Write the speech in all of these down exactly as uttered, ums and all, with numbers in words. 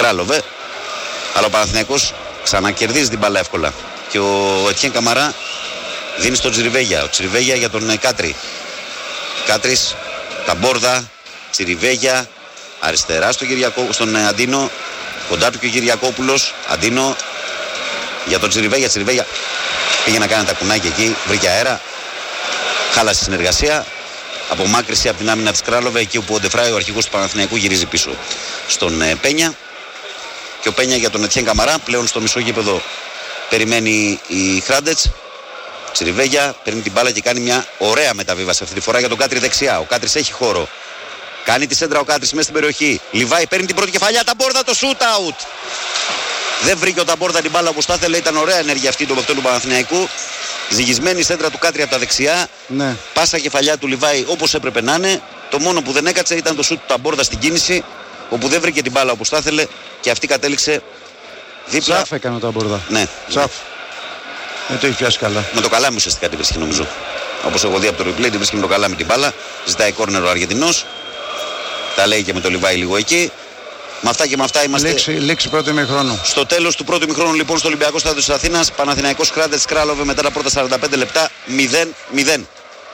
Κράλοβε. Αλλά ο Παναθηναϊκός ξανακερδίζει την μπάλα εύκολα. Και ο Ετιέν Καμαρά δίνει στον Τσιριβέγια. Ο Τσιριβέγια για τον Κάτρι. Κάτρις, Ταμπόρδα, Τσιριβέγια, αριστερά στον, Κυριακό, στον Αντίνο. Κοντά του και ο Κυριακόπουλος. Αντίνο για τον Τσιριβέγια. Τσιριβέγια πήγε να κάνει τα κουνάκια εκεί, βρήκε αέρα. Χάλασε συνεργασία. Απομάκρυση από την άμυνα της Κράλοβε, εκεί όπου ο Ντεφράι, ο αρχηγός του Παναθηναϊκού, γυρίζει πίσω στον ε, Πένια. Και ο Πένια για τον Ετιέν Καμαρά, πλέον στο μισό γήπεδο περιμένει η Χράντετς. Τσιριβέγια παίρνει την μπάλα και κάνει μια ωραία μεταβίβαση αυτή τη φορά για τον Κάτρι δεξιά. Ο Κάτρις έχει χώρο. Κάνει τη σέντρα ο Κάτρις μέσα στην περιοχή. Λιβάη παίρνει την πρώτη κεφαλιά. Ταμπόρδα, το shoot out. Δεν βρήκε ο Ταμπόρδα την μπάλα όπως θα ήθελε. Ήταν ωραία ενέργεια αυτή του παικτών του Παναθηναϊκού. Ζυγισμένη η σέντρα του Κάτρι από τα δεξιά. Ναι. Πάσα κεφαλιά του Λιβάη όπως έπρεπε να είναι. Το μόνο που δεν έκατσε ήταν το shoot του Ταμπόρδα στην κίνηση, όπου δεν βρήκε την μπάλα όπως θα ήθελε και αυτή κατέληξε δίπλα. Τσαφ έκανε ο Ταμπόρδα. Ναι. Τσαφ. Δεν το έχει πιάσει καλά. Με το καλάμι ουσιαστικά την βρίσκει νομίζω. Όπως έχω δει από το replay, την βρίσκει με το καλάμι την μπάλα. Ζητάει κόρνερ ο Αργεντινός. Τα λέει και με το Λιβάη λίγο εκεί. Με αυτά και με αυτά είμαστε. Λέξη, λέξη πρώτο ημιχρόνου. Στο τέλος του πρώτου ημιχρόνου λοιπόν στο Ολυμπιακό Στάδιο της Αθήνας. Παναθηναϊκός Χράντετς Κράλοβε μετά τα πρώτα σαράντα πέντε λεπτά μηδέν μηδέν.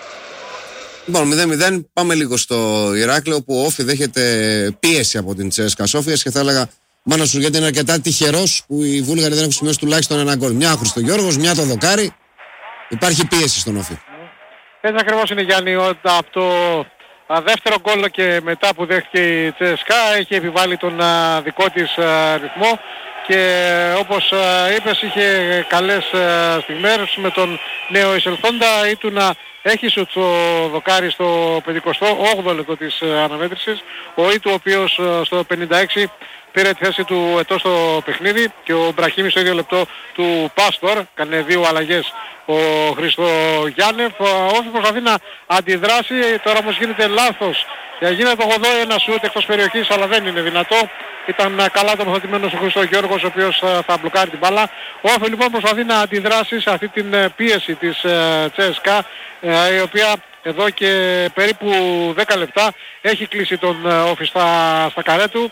Λοιπόν, μηδέν μηδέν, πάμε λίγο στο Ηράκλειο, όπου ο Όφη δέχεται πίεση από την Τσέσκα Σόφιας και θα έλεγα μάνα σου γιατί είναι αρκετά τυχερός που οι Βούλγαροι δεν έχουν σημειώσει τουλάχιστον ένα γκολ. Μια Χριστογιώργος, μια το Δοκάρι. Υπάρχει πίεση στον Όφη. Έτσι ακριβώς είναι, Γιάννη, από το δεύτερο γκολ και μετά που δέχτηκε η Τσέσκα έχει επιβάλει τον α, δικό της α, ρυθμό και όπως α, είπες είχε καλές α, στιγμές με τον νέο εισελθόντα ή του να έχει σου το Δοκάρι στο πενηκοστό όγδοο λεπτό της α, αναμέτρησης, ο Ήτου ο οποίος α, στο πενήντα έξι πήρε τη θέση του ετός στο παιχνίδι και ο Μπραχίμης στο ίδιο λεπτό του Πάστορ, έκανε δύο αλλαγές ο Χριστογιάννεφ. Ο Όφη προσπαθεί να αντιδράσει, τώρα όμως γίνεται λάθος. Γίνεται το ογδόη ένα σούτ εκτός περιοχής, αλλά δεν είναι δυνατό. Ήταν καλά τοποθετημένος ο Χριστογιώργος, ο οποίος θα μπλοκάρει την μπάλα. Ο Όφη λοιπόν προσπαθεί να αντιδράσει σε αυτή την πίεση της Τσέσκα, η οποία εδώ και περίπου δέκα λεπτά έχει κλείσει τον Όφη στα, στα καρέ του.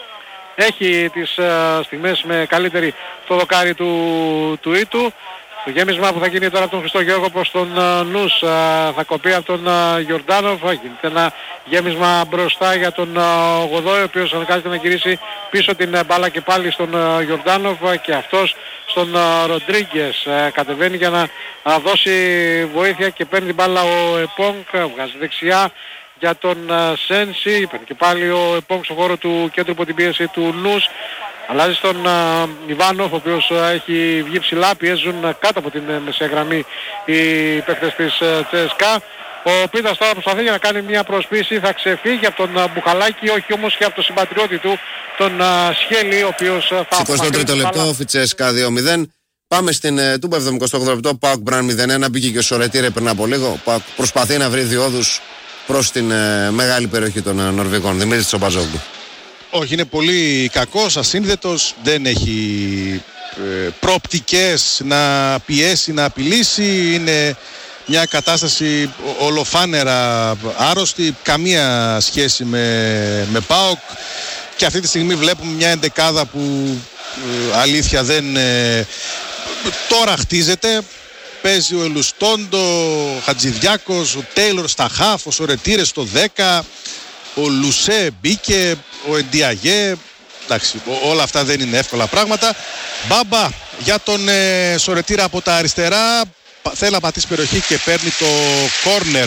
Έχει τις uh, στιγμές με καλύτερη το δοκάρι του, του Ήτου. Το γέμισμα που θα γίνει τώρα από τον Χριστογιώργο προς τον uh, Νους uh, θα κοπεί από τον uh, Γιορντάνοφ. Γίνεται ένα γέμισμα μπροστά για τον uh, Γοδόη, ο οποίος αναγκάζεται να γυρίσει πίσω την uh, μπάλα και πάλι στον uh, Γιορντάνοφ uh, και αυτός στον uh, Ροντρίγκες. Uh, κατεβαίνει για να uh, δώσει βοήθεια και παίρνει την μπάλα ο Επόνκ, uh, βγάζει δεξιά για τον uh, Σένσι, παίρνει και πάλι ο Επόνκ στο χώρο του κέντρου υπό την πίεση του Νους. Αλλάζει στον uh, Ιβάνοφ, ο οποίος uh, έχει βγει ψηλά, πιέζουν uh, κάτω από την uh, μεσαία γραμμή οι παίκτες της uh, Τσέσκα. Ο Πίτας τώρα προσπαθεί για να κάνει μια προσποίηση, θα ξεφύγει από τον uh, Μπουχαλάκη, όχι όμως και από τον συμπατριώτη του, τον uh, Σχέλη, ο οποίος uh, θα... εικοστό τρίτο λεπτό, Τσέσκα δύο μηδέν. Πάμε στην uh, Τούμπα, εβδομηκοστό όγδοο λεπτό, Πάοκ Μπραν μηδέν ένα, μπήκε και ο Σορετήρε πριν από λίγο. Πάοκ προσπαθεί να βρει διόδους προς την uh, μεγάλη περιοχή των uh, Νορβηγών. Δημήτρης Τσοπαζόγλου. Όχι, είναι πολύ κακός, ασύνδετος, δεν έχει ε, προοπτικές να πιέσει, να απειλήσει. Είναι μια κατάσταση ολοφάνερα άρρωστη, καμία σχέση με, με ΠΑΟΚ. Και αυτή τη στιγμή βλέπουμε μια εντεκάδα που ε, αλήθεια δεν ε, τώρα χτίζεται. Παίζει ο Ελουστόντο, ο Χατζηδιάκος, ο Τέιλορ στα χαφ, ο Σορετήρες στο δέκα, ο Λουσέ μπήκε, ο Εντιαγέ. Εντάξει, όλα αυτά δεν είναι εύκολα πράγματα. Μπάμπα για τον ε, Σορετήρα από τα αριστερά. Θέλει να πατήσει περιοχή και παίρνει το κόρνερ.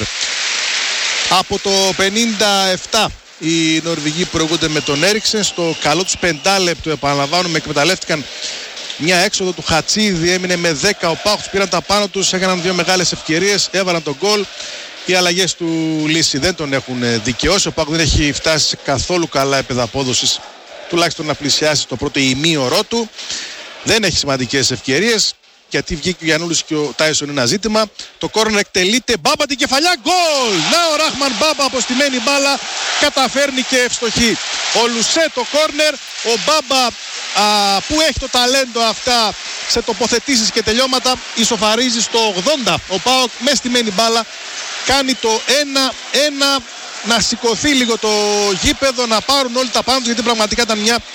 Από το πενήντα επτά οι Νορβηγοί προηγούνται με τον Έριξεν. Στο καλό τους πεντάλεπτο, επαναλαμβάνουμε, εκμεταλλεύτηκαν μια έξοδο του Χατσίδη, έμεινε με δέκα. Ο Πάοκ πήραν τα πάνω τους, έκαναν δύο μεγάλες ευκαιρίες, έβαλαν τον γκολ. Οι αλλαγές του Λύση δεν τον έχουν δικαιώσει. Ο Πάοκ δεν έχει φτάσει σε καθόλου καλά επίπεδα απόδοσης, τουλάχιστον να πλησιάσει στο πρώτο ημίωρό του. Δεν έχει σημαντικές ευκαιρίες, γιατί βγήκε ο Γιαννούλης και ο Τάισον είναι ένα ζήτημα. Το κόρνερ εκτελείται, Μπάμπα την κεφαλιά, γκολ! Να ο Ράχμαν Μπάμπα από στημένη μπάλα καταφέρνει και ευστοχή. Ο Λουσέ το κόρνερ, ο Μπάμπα α, που έχει το ταλέντο αυτά σε τοποθετήσεις και τελειώματα, ισοφαρίζει στο ογδόντα. Ο ΠΑΟΚ με στημένη μπάλα κάνει το ένα ένα, να σηκωθεί λίγο το γήπεδο, να πάρουν όλοι τα πάνω τους, γιατί πραγματικά ήταν μια